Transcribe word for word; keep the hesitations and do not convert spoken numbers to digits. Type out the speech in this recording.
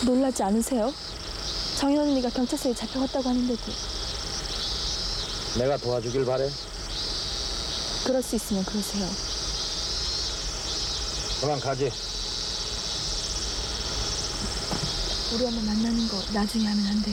놀라지 않으세요? 정연 언니가 경찰서에 잡혀갔다고 하는데도. 내가 도와주길 바래. 그럴 수 있으면 그러세요. 그만 가지. 우리 엄마 만나는 거 나중에 하면 안 돼요?